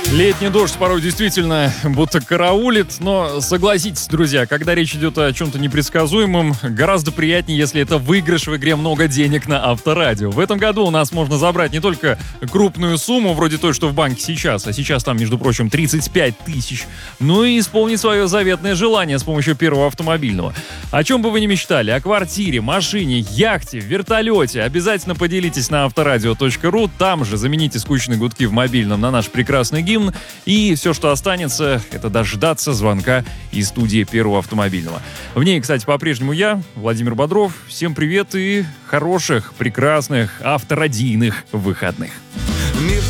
Летний дождь порой действительно будто караулит, но согласитесь, друзья, когда речь идет о чем-то непредсказуемом, гораздо приятнее, если это выигрыш в игре «Много денег» на Авторадио. В этом году у нас можно забрать не только крупную сумму, вроде той, что в банке сейчас, а сейчас там, между прочим, 35 тысяч, но и исполнить свое заветное желание с помощью первого автомобильного. О чем бы вы ни мечтали, о квартире, машине, яхте, вертолете, обязательно поделитесь на авторадио.ру, там же замените скучные гудки в мобильном на наш прекрасный гимн. И все, что останется, это дождаться звонка из студии первого автомобильного. В ней, кстати, по-прежнему я, Владимир Бодров. Всем привет и хороших, прекрасных, авторадийных выходных. Мир